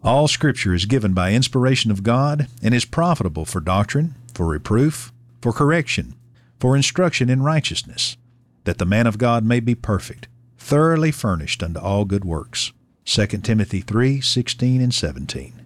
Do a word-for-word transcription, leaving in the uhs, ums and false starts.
All Scripture is given by inspiration of God and is profitable for doctrine, for reproof, for correction, for instruction in righteousness, that the man of God may be perfect, thoroughly furnished unto all good works. Second Timothy three sixteen and seventeen.